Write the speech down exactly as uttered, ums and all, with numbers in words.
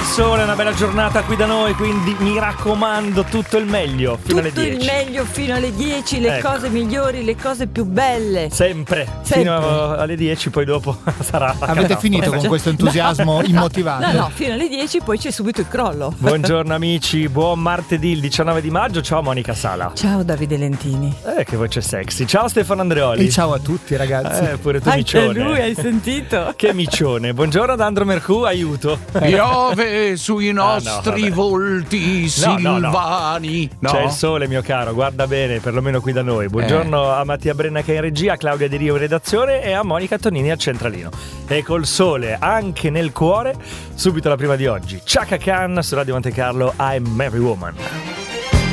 sole, una bella giornata qui da noi, quindi mi raccomando tutto il meglio fino tutto alle dieci. Tutto il meglio fino alle dieci, le ecco. cose migliori, le cose più belle. Sempre, Sempre. fino alle dieci, poi dopo sarà. Avete finito con questo entusiasmo no. immotivato? No, no, fino alle dieci poi c'è subito il crollo. Buongiorno amici, buon martedì il diciannove di maggio. Ciao Monica Sala. Ciao Davide Lentini. Eh, che voce sexy. Ciao Stefano Andreoli. E ciao a tutti ragazzi. Eh, pure tu Anche micione. lui, hai sentito? Che micione. Buongiorno ad Andro Mercù, aiuto. Piove sui nostri ah, no, volti silvani. No, no. No. C'è il sole, mio caro, guarda bene, perlomeno qui da noi. Buongiorno eh. a Mattia Brenna che è in regia, a Claudia Di Rio in redazione e a Monica Tonini al centralino. E col sole anche nel cuore, subito la prima di oggi. Chaka Khan su Radio Monte Carlo, I'm Every Woman.